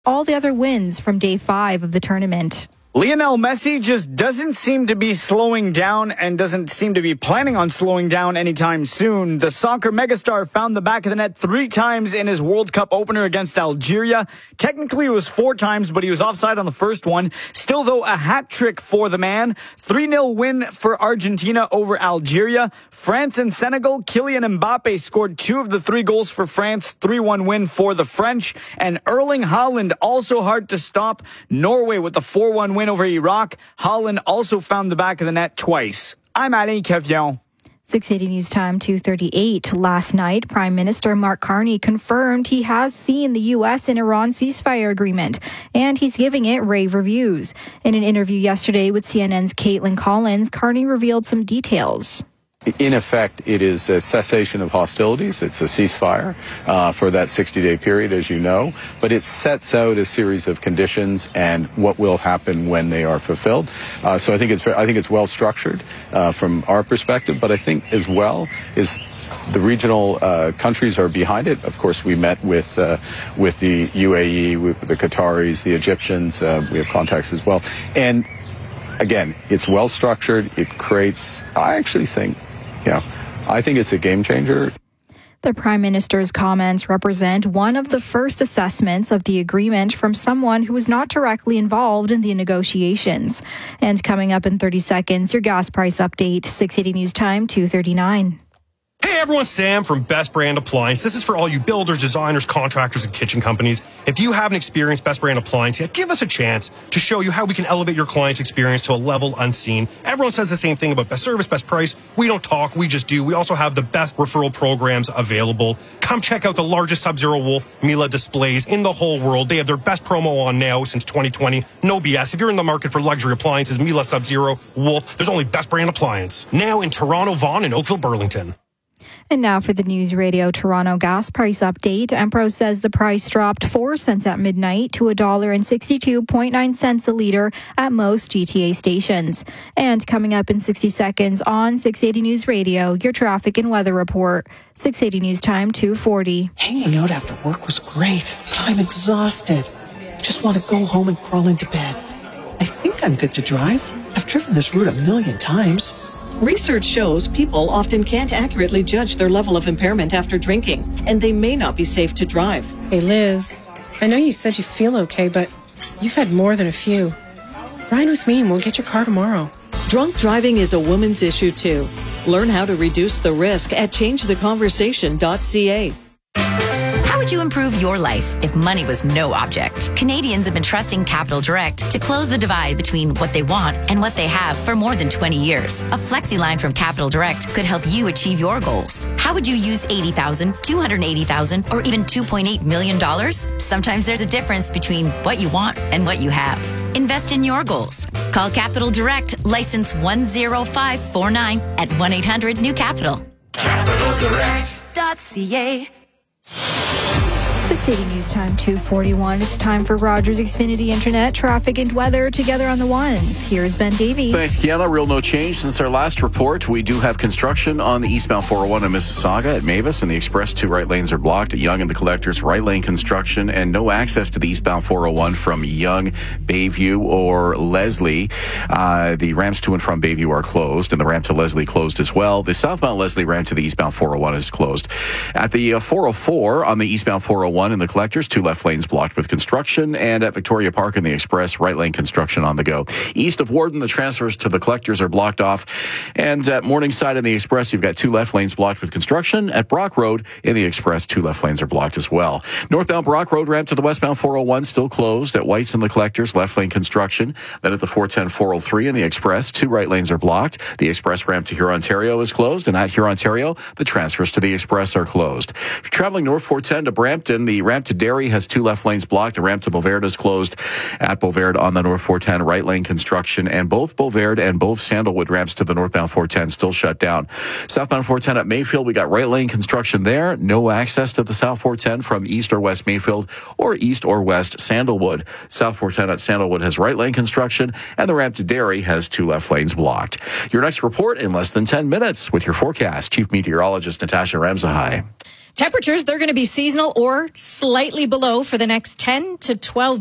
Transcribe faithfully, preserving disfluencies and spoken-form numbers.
all the other wins from day five of the tournament. Lionel Messi just doesn't seem to be slowing down and doesn't seem to be planning on slowing down anytime soon. The soccer megastar found the back of the net three times in his World Cup opener against Algeria. Technically, it was four times, but he was offside on the first one. Still, though, a hat trick for the man. three nil win for Argentina over Algeria. France and Senegal, Kylian Mbappe scored two of the three goals for France. three one win for the French. And Erling Haaland, also hard to stop. Norway with the four one win over Iraq. Haaland also found the back of the net twice. I'm Alain Cavion. six eighty News Time, two thirty-eight. Last night, Prime Minister Mark Carney confirmed he has seen the U S and Iran ceasefire agreement, and he's giving it rave reviews. In an interview yesterday with C N N's Caitlin Collins, Carney revealed some details. In effect, it is a cessation of hostilities. It's a ceasefire uh, for that sixty-day period, as you know, but it sets out a series of conditions and what will happen when they are fulfilled. Uh, so I think it's I think it's well structured uh, from our perspective, but I think as well is the regional uh, countries are behind it. Of course, we met with uh, with the U A E, with the Qataris, the Egyptians. Uh, we have contacts as well, and again, it's well structured. It creates, I actually think. Yeah, I think it's a game changer. The Prime Minister's comments represent one of the first assessments of the agreement from someone who was not directly involved in the negotiations. And coming up in thirty seconds, your gas price update, six eighty News Time, two thirty-nine. Hey everyone, Sam from Best Brand Appliance. This is for all you builders, designers, contractors, and kitchen companies. If you haven't experienced Best Brand Appliance yet, give us a chance to show you how we can elevate your client's experience to a level unseen. Everyone says the same thing about best service, best price. We don't talk, we just do. We also have the best referral programs available. Come check out the largest Sub-Zero Wolf Miele displays in the whole world. They have their best promo on now since twenty twenty. No B S. If you're in the market for luxury appliances, Miele, Sub-Zero, Wolf, there's only Best Brand Appliance. Now in Toronto, Vaughan, and Oakville, Burlington. And now for the News Radio Toronto gas price update. Empro says the price dropped four cents at midnight to one dollar and sixty-two point nine cents a litre at most G T A stations. And coming up in sixty seconds on six eighty News Radio, your traffic and weather report. six eighty News Time, two forty. Hanging out after work was great, but I'm exhausted. I just want to go home and crawl into bed. I think I'm good to drive. I've driven this route a million times. Research shows people often can't accurately judge their level of impairment after drinking, and they may not be safe to drive. Hey, Liz, I know you said you feel okay, but you've had more than a few. Ride with me and we'll get your car tomorrow. Drunk driving is a woman's issue, too. Learn how to reduce the risk at change the conversation dot c a. How would you improve your life if money was no object? Canadians have been trusting Capital Direct to close the divide between what they want and what they have for more than twenty years. A flexi line from Capital Direct could help you achieve your goals. How would you use eighty thousand dollars, two hundred eighty thousand dollars, or even two point eight million dollars? Sometimes there's a difference between what you want and what you have. Invest in your goals. Call Capital Direct, license one zero five four nine at one eight hundred new capital. capital direct dot c a. six eighty News Time, two forty-one. It's time for Rogers Xfinity Internet, traffic and weather together on the ones. Here's Ben Davey. Thanks, Kiana. Real no change since our last report. We do have construction on the eastbound four oh one in Mississauga at Mavis, and the express two right lanes are blocked at Yonge and the Collectors. Right lane construction and no access to the eastbound four oh one from Yonge, Bayview, or Leslie. Uh, the ramps to and from Bayview are closed, and the ramp to Leslie closed as well. The southbound Leslie ramp to the eastbound four oh one is closed. At the uh, four oh four on the eastbound four oh one in the Collectors, two left lanes blocked with construction, and at Victoria Park in the Express, right lane construction on the go. East of Warden, the transfers to the Collectors are blocked off, and at Morningside in the Express, you've got two left lanes blocked with construction. At Brock Road in the Express, two left lanes are blocked as well. Northbound Brock Road ramp to the westbound four oh one still closed. At White's in the Collectors, left lane construction. Then at the four ten, four oh three in the Express, two right lanes are blocked. The Express ramp to Hurontario is closed, and at Hurontario, the transfers to the Express are closed. If you're traveling north four ten to Brampton, the ramp to Derry has two left lanes blocked. The ramp to Beauvert is closed. At Beauvert on the north four ten, right lane construction, and both Beauvert and both Sandalwood ramps to the northbound four ten still shut down. Southbound four ten at Mayfield, we got right lane construction there. No access to the south four ten from east or west Mayfield or east or west Sandalwood. South four ten at Sandalwood has right lane construction, and the ramp to Derry has two left lanes blocked. Your next report in less than ten minutes with your forecast. Chief Meteorologist Natasha Ramsahai. Temperatures, they're going to be seasonal or slightly below for the next ten to twelve